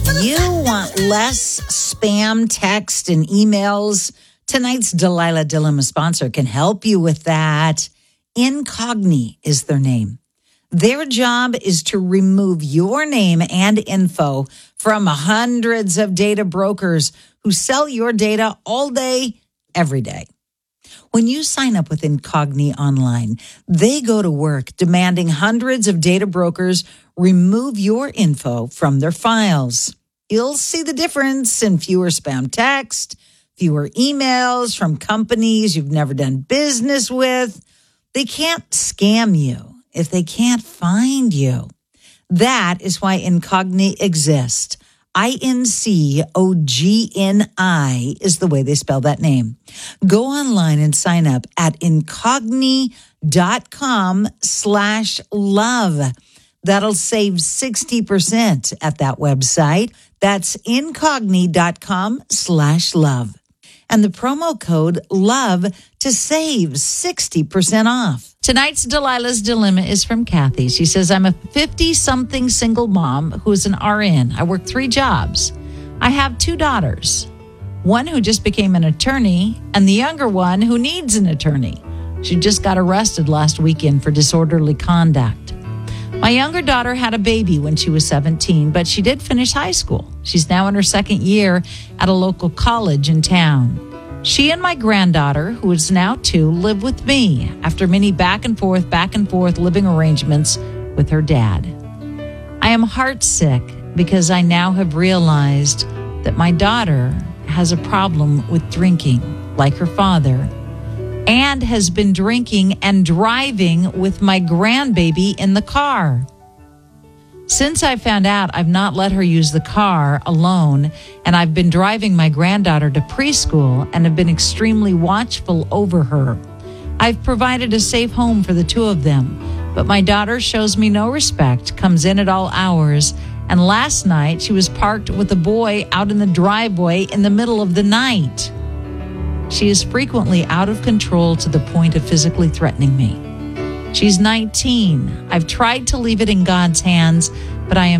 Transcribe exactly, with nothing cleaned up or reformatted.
You want less spam text and emails? Tonight's Delilah Dilemma sponsor can help you with that. Incogni is their name. Their job is to remove your name and info from hundreds of data brokers who sell your data all day, every day. When you sign up with Incogni online, they go to work demanding hundreds of data brokers remove your info from their files. You'll see the difference in fewer spam text, fewer emails from companies you've never done business with. They can't scam you if they can't find you. That is why Incogni exists. I N C O G N I is the way they spell that name. Go online and sign up at incogni.com slash love. That'll save sixty percent at that website. That's incogni.com slash love. And the promo code LOVE to save sixty percent off. Tonight's Delilah's Dilemma is from Kathy. She says, I'm a fifty-something single mom who is an R N. I work three jobs. I have two daughters, one who just became an attorney and the younger one who needs an attorney. She just got arrested last weekend for disorderly conduct. My younger daughter had a baby when she was seventeen, but she did finish high school. She's now in her second year at a local college in town. She and my granddaughter, who is now two, live with me after many back and forth, back and forth living arrangements with her dad. I am heartsick because I now have realized that my daughter has a problem with drinking, like her father, and has been drinking and driving with my grandbaby in the car. Since I found out, I've not let her use the car alone, and I've been driving my granddaughter to preschool and have been extremely watchful over her. I've provided a safe home for the two of them, but my daughter shows me no respect, comes in at all hours, and last night she was parked with a boy out in the driveway in the middle of the night. She is frequently out of control to the point of physically threatening me. She's nineteen. I've tried to leave it in God's hands, but I am